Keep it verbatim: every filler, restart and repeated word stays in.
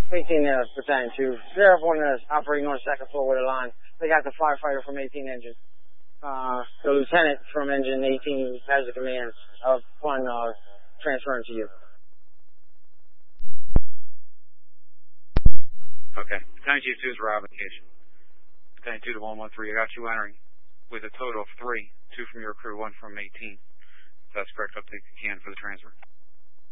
eighteen uh, Battalion two. They're one that's operating on the second floor with a line. They got the firefighter from eighteen engine. Uh, the lieutenant from engine eighteen has the command upon uh, transferring to you. Okay. Battalion Chief two is Rob vacation. Battalion two to one one three, I got you entering with a total of three. Two from your crew, one from eighteen. If that's correct, I'll take the can for the transfer.